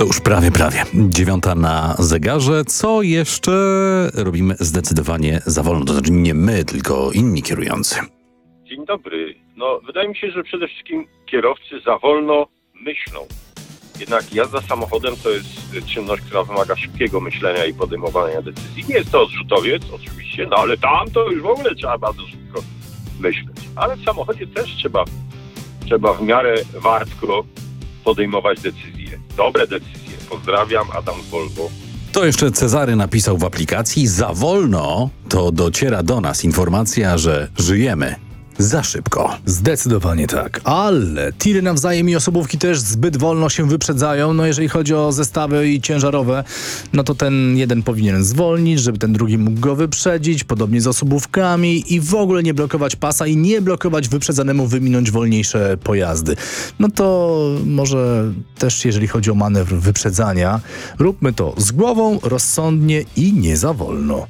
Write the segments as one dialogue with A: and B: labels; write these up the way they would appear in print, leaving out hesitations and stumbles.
A: To już prawie. 9:00 na zegarze. Co jeszcze robimy zdecydowanie za wolno? To znaczy nie my, tylko inni kierujący.
B: Dzień dobry. Wydaje mi się, że przede wszystkim kierowcy za wolno myślą. Jednak jazda samochodem to jest czynność, która wymaga szybkiego myślenia i podejmowania decyzji. Nie jest to odrzutowiec, oczywiście, ale tam to już w ogóle trzeba bardzo szybko myśleć. Ale w samochodzie też trzeba w miarę wartko podejmować decyzje. Dobre decyzje. Pozdrawiam, Adam z Volvo.
A: To jeszcze Cezary napisał w aplikacji: za wolno to dociera do nas informacja, że żyjemy za szybko.
C: Zdecydowanie tak, ale tiry nawzajem i osobówki też zbyt wolno się wyprzedzają. Jeżeli chodzi o zestawy i ciężarowe, to ten jeden powinien zwolnić, żeby ten drugi mógł go wyprzedzić, podobnie z osobówkami i w ogóle nie blokować pasa i nie blokować wyprzedzanemu wyminąć wolniejsze pojazdy. To może też jeżeli chodzi o manewr wyprzedzania, róbmy to z głową, rozsądnie i nie za wolno.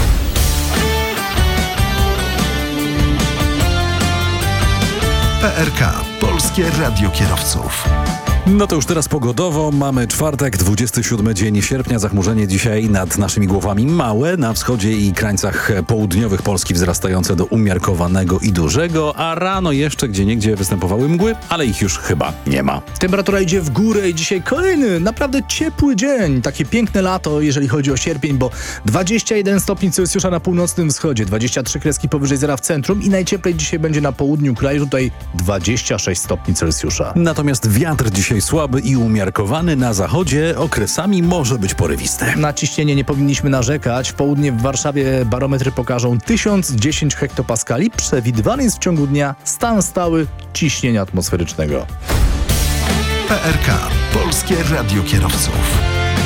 D: PRK, Polskie Radio Kierowców.
A: To już teraz pogodowo. Mamy czwartek, 27 dzień sierpnia. Zachmurzenie dzisiaj nad naszymi głowami małe. Na wschodzie i krańcach południowych Polski wzrastające do umiarkowanego i dużego, a rano jeszcze gdzieniegdzie występowały mgły, ale ich już chyba nie ma.
C: Temperatura idzie w górę i dzisiaj kolejny naprawdę ciepły dzień. Takie piękne lato, jeżeli chodzi o sierpień, bo 21 stopni Celsjusza na północnym wschodzie, 23 kreski powyżej zera w centrum i najcieplej dzisiaj będzie na południu kraju, tutaj 26 stopni Celsjusza.
A: Natomiast wiatr dzisiaj słaby i umiarkowany, na zachodzie okresami może być porywisty.
C: Na ciśnienie nie powinniśmy narzekać. W południe w Warszawie barometry pokażą 1010 hektopaskali. Przewidywany jest w ciągu dnia stan stały ciśnienia atmosferycznego.
D: PRK, Polskie Radio Kierowców.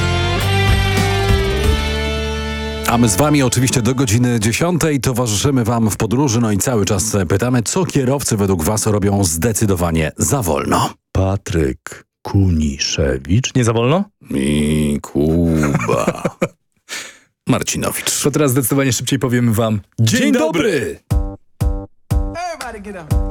A: A my z wami oczywiście do godziny 10 towarzyszymy wam w podróży, i cały czas pytamy, co kierowcy według was robią zdecydowanie za wolno.
C: Patryk Kuniszewicz. Nie za wolno?
A: I Kuba Marcinowicz.
C: To teraz zdecydowanie szybciej powiemy wam Dzień dobry!
E: Everybody get up.